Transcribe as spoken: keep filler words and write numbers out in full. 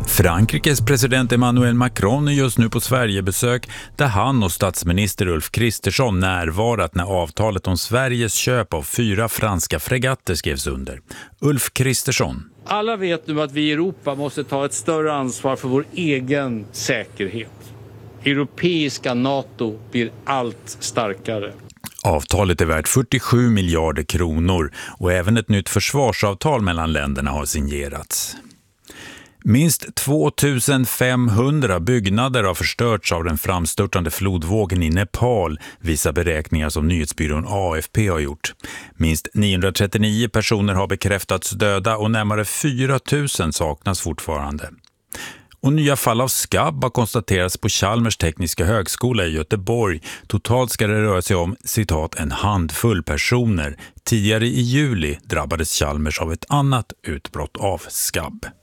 Frankrikes president Emmanuel Macron är just nu på Sverigebesök där han och statsminister Ulf Kristersson närvarat när avtalet om Sveriges köp av fyra franska fregatter skrevs under. Ulf Kristersson. Alla vet nu att vi i Europa måste ta ett större ansvar för vår egen säkerhet. Europeiska NATO blir allt starkare. Avtalet är värt fyrtiosju miljarder kronor och även ett nytt försvarsavtal mellan länderna har signerats. Minst tvåtusen femhundra byggnader har förstörts av den framstörtande flodvågen i Nepal, visar beräkningar som nyhetsbyrån A F P har gjort. Minst niohundratrettionio personer har bekräftats döda och närmare fyra tusen saknas fortfarande. Och nya fall av skabb har konstaterats på Chalmers tekniska högskola i Göteborg. Totalt ska det röra sig om, citat, en handfull personer. Tidigare i juli drabbades Chalmers av ett annat utbrott av skabb.